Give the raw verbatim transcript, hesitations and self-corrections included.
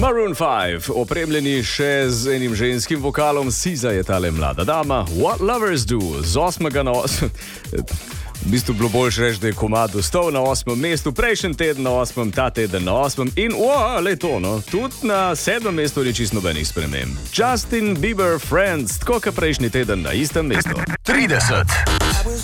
Maroon pet, opremljeni še z enim ženskim vokalom, Siza je tale mlada dama. What Lovers Do, z osmega na osmem. V bistvu bilo boljše reči, da je komad ostal na osmem mestu, prejšnji teden na osmem, ta teden na osmem in wow, le to, no, tudi na sedmem mestu ni čisto nobenih sprememb. Justin Bieber Friends, tako kot prejšnji teden na istem mestu. trideset.